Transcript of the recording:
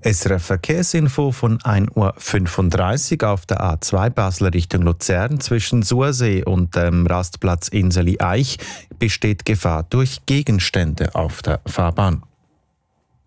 SRF Verkehrsinfo von 1:35 Uhr auf der A2 Basel Richtung Luzern zwischen Sursee und dem Rastplatz Inseli Eich besteht Gefahr durch Gegenstände auf der Fahrbahn.